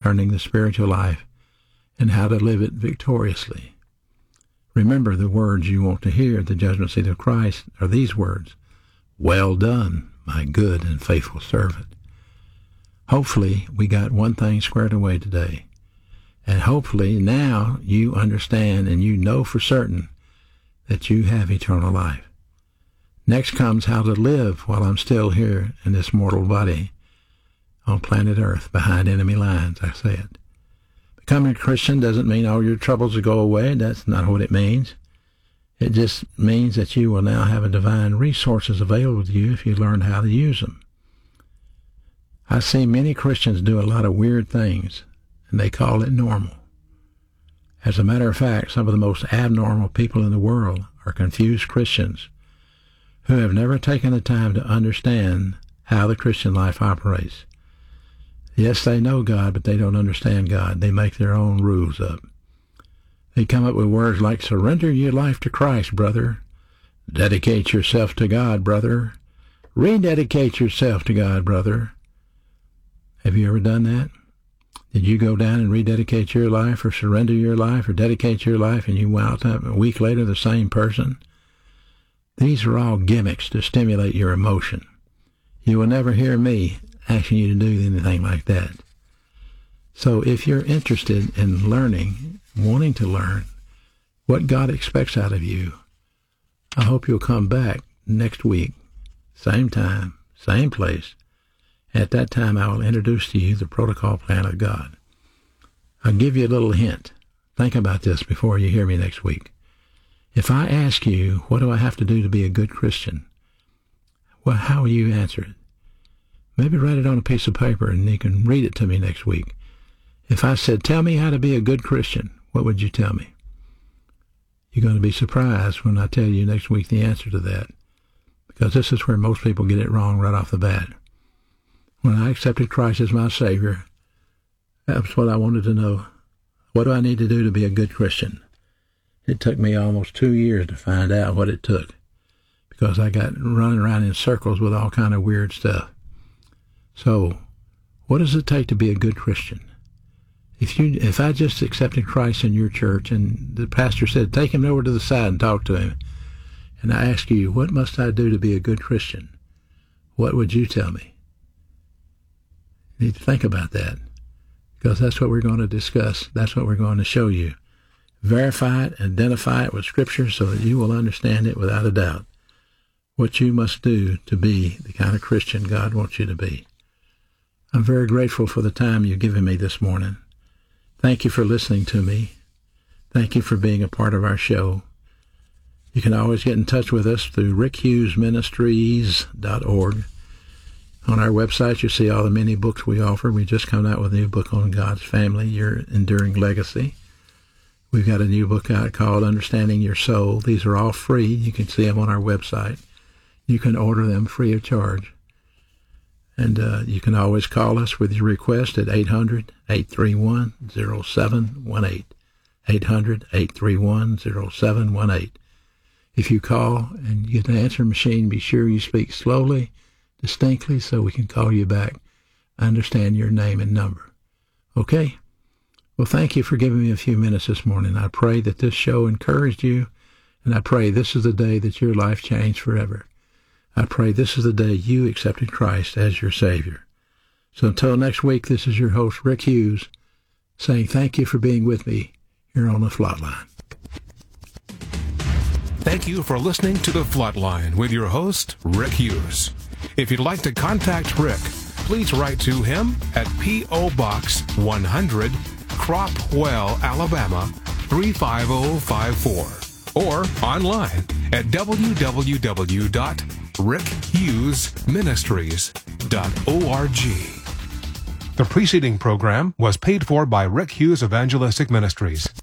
concerning the spiritual life and how to live it victoriously. Remember, the words you want to hear at the judgment seat of Christ are these words: "Well done, my good and faithful servant." Hopefully, we got one thing squared away today. And hopefully now you understand and you know for certain that you have eternal life. Next comes how to live while I'm still here in this mortal body on planet Earth behind enemy lines, I said. Becoming a Christian doesn't mean all your troubles will go away. That's not what it means. It just means that you will now have a divine resources available to you if you learn how to use them. I see many Christians do a lot of weird things, and they call it normal. As a matter of fact, some of the most abnormal people in the world are confused Christians who have never taken the time to understand how the Christian life operates. Yes, they know God, but they don't understand God. They make their own rules up. They come up with words like, "Surrender your life to Christ, brother. Dedicate yourself to God, brother. Rededicate yourself to God, brother." Have you ever done that? Did you go down and rededicate your life or surrender your life or dedicate your life and you wound up a week later the same person? These are all gimmicks to stimulate your emotion. You will never hear me asking you to do anything like that. So if you're interested in learning, wanting to learn what God expects out of you, I hope you'll come back next week, same time, same place. At that time, I will introduce to you the protocol plan of God. I'll give you a little hint. Think about this before you hear me next week. If I ask you, what do I have to do to be a good Christian? Well, how will you answer it? Maybe write it on a piece of paper and you can read it to me next week. If I said, tell me how to be a good Christian, what would you tell me? You're going to be surprised when I tell you next week the answer to that, because this is where most people get it wrong right off the bat. When I accepted Christ as my Savior, that's what I wanted to know. What do I need to do to be a good Christian? It took me almost 2 years to find out what it took, because I got running around in circles with all kind of weird stuff. So, what does it take to be a good Christian? If I just accepted Christ in your church and the pastor said, take him over to the side and talk to him, and I ask you, what must I do to be a good Christian? What would you tell me? You need to think about that, because that's what we're going to discuss. That's what we're going to show you. Verify it, identify it with Scripture so that you will understand it without a doubt, what you must do to be the kind of Christian God wants you to be. I'm very grateful for the time you've given me this morning. Thank you for listening to me. Thank you for being a part of our show. You can always get in touch with us through rickhughesministries.org. On our website, you see all the many books we offer. We just come out with a new book on God's Family, Your Enduring Legacy. We've got a new book out called Understanding Your Soul. These are all free. You can see them on our website. You can order them free of charge. And you can always call us with your request at 800-831-0718. 800-831-0718. If you call and you get an answering machine, be sure you speak slowly, distinctly, so we can call you back. I understand your name and number. Okay? Well, thank you for giving me a few minutes this morning. I pray that this show encouraged you, and I pray this is the day that your life changed forever. I pray this is the day you accepted Christ as your Savior. So until next week, this is your host, Rick Hughes, saying thank you for being with me here on The Flatline. Thank you for listening to The Flatline with your host, Rick Hughes. If you'd like to contact Rick, please write to him at P.O. Box 100, Cropwell, Alabama 35054, or online at www.rickhughesministries.org. The preceding program was paid for by Rick Hughes Evangelistic Ministries.